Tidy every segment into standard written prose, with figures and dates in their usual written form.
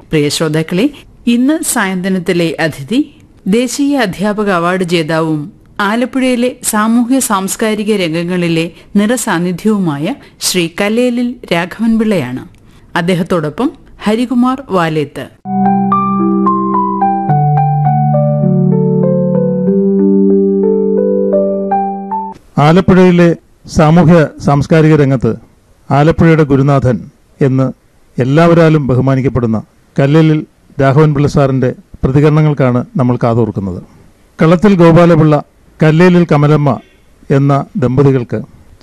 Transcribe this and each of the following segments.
പ്രിയ ശ്രോതാക്കളെ, ഇന്ന് സായന്തനത്തിലെ അതിഥി ദേശീയ അധ്യാപക അവാർഡ് ജേതാവും ആലപ്പുഴയിലെ സാമൂഹ്യ സാംസ്കാരിക രംഗങ്ങളിലെ നിറസാന്നിധ്യവുമായ ശ്രീ കല്ലേലിൽ രാഘവൻപിള്ളയാണ്. അദ്ദേഹത്തോടൊപ്പം ഹരികുമാർ വാലേത്ത്. ആലപ്പുഴയിലെ സാമൂഹ്യ സാംസ്കാരിക രംഗത്ത് ആലപ്പുഴയുടെ ഗുരുനാഥൻ എന്ന് എല്ലാവരാലും ബഹുമാനിക്കപ്പെടുന്ന കല്ലേലിൽ രാഘവൻപിള്ള സാറിന്റെ പ്രതികരണങ്ങൾക്കാണ് നമ്മൾ കാതോർക്കുന്നത്. കളത്തിൽ ഗോപാലപിള്ള, കല്ലേലിൽ കമലമ്മ എന്ന ദമ്പതികൾക്ക്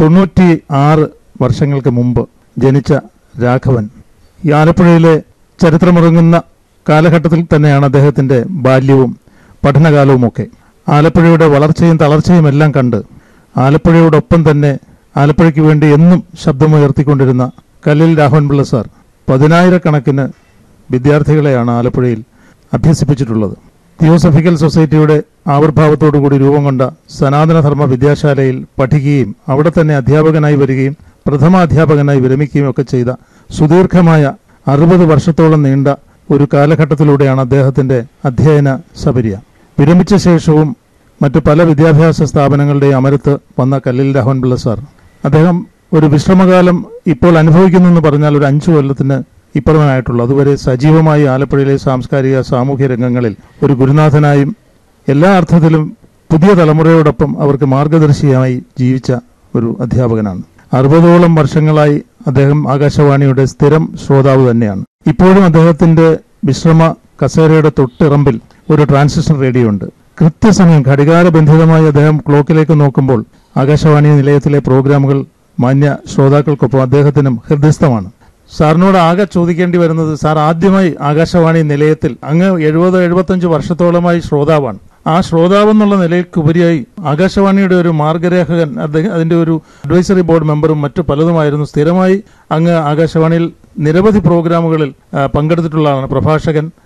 96 വർഷങ്ങൾക്ക് മുമ്പ് ജനിച്ച രാഘവൻ ഈ ആലപ്പുഴയിലെ ചരിത്രമുറങ്ങുന്ന കാലഘട്ടത്തിൽ തന്നെയാണ് അദ്ദേഹത്തിന്റെ ബാല്യവും പഠനകാലവുമൊക്കെ. ആലപ്പുഴയുടെ വളർച്ചയും തളർച്ചയും എല്ലാം കണ്ട് ആലപ്പുഴയോടൊപ്പം തന്നെ ആലപ്പുഴയ്ക്ക് വേണ്ടി എന്നും ശബ്ദമുയർത്തിക്കൊണ്ടിരുന്ന കല്ലേലിൽ രാഘവൻപിള്ള സാർ 10,000-കണക്കിന് വിദ്യാർത്ഥികളെയാണ് ആലപ്പുഴയിൽ അഭ്യസിപ്പിച്ചിട്ടുള്ളത്. തിയോസഫിക്കൽ സൊസൈറ്റിയുടെ ആവിർഭാവത്തോടുകൂടി രൂപം കൊണ്ട സനാതനധർമ്മ വിദ്യാശാലയിൽ പഠിക്കുകയും അവിടെ തന്നെ അധ്യാപകനായി വരികയും പ്രഥമ അധ്യാപകനായി വിരമിക്കുകയും ഒക്കെ ചെയ്ത സുദീർഘമായ 60 വർഷത്തോളം നീണ്ട ഒരു കാലഘട്ടത്തിലൂടെയാണ് അദ്ദേഹത്തിന്റെ അധ്യയന സപര്യ. വിരമിച്ച ശേഷവും മറ്റു പല വിദ്യാഭ്യാസ സ്ഥാപനങ്ങളുടെയും അമരത്ത് വന്ന കല്ലേലിൽ രാഘവൻപിള്ള സാർ, അദ്ദേഹം ഒരു വിശ്രമകാലം ഇപ്പോൾ അനുഭവിക്കുന്നു എന്ന് പറഞ്ഞാൽ ഒരു 5 കൊല്ലത്തിന് ഇപ്പുറമായിട്ടുള്ളൂ. അതുവരെ സജീവമായി ആലപ്പുഴയിലെ സാംസ്കാരിക സാമൂഹ്യ രംഗങ്ങളിൽ ഒരു ഗുരുനാഥനായും എല്ലാ അർത്ഥത്തിലും പുതിയ തലമുറയോടൊപ്പം അവർക്ക് മാർഗദർശിയായി ജീവിച്ച ഒരു അധ്യാപകനാണ്. 60ഓളം വർഷങ്ങളായി അദ്ദേഹം ആകാശവാണിയുടെ സ്ഥിരം ശ്രോതാവ് തന്നെയാണ്. ഇപ്പോഴും അദ്ദേഹത്തിന്റെ വിശ്രമ കസേരയുടെ തൊട്ടിറമ്പിൽ ഒരു ട്രാൻസിസ്റ്റർ റേഡിയോ ഉണ്ട്. കൃത്യസമയം ഘടികാരബന്ധിതമായി അദ്ദേഹം ക്ലോക്കിലേക്ക് നോക്കുമ്പോൾ ആകാശവാണി നിലയത്തിലെ പ്രോഗ്രാമുകൾ മാന്യ ശ്രോതാക്കൾക്കൊപ്പം അദ്ദേഹത്തിനും ഹൃദയസ്ഥമാണ്. സാറിനോട് ആകെ ചോദിക്കേണ്ടി വരുന്നത്, സാർ ആദ്യമായി ആകാശവാണി നിലയത്തിൽ അങ്ങ് 70-75 വർഷത്തോളമായി ശ്രോതാവാണ്. ആ ശ്രോതാവെന്നുള്ള നിലയ്ക്കുപരിയായി ആകാശവാണിയുടെ ഒരു മാർഗരേഖകൻ, അതിന്റെ ഒരു അഡ്വൈസറി ബോർഡ് മെമ്പറും മറ്റു പലതുമായിരുന്നു. സ്ഥിരമായി അങ്ങ് ആകാശവാണിയിൽ നിരവധി പ്രോഗ്രാമുകളിൽ പങ്കെടുത്തിട്ടുള്ളതാണ്. പ്രഭാഷകൻ,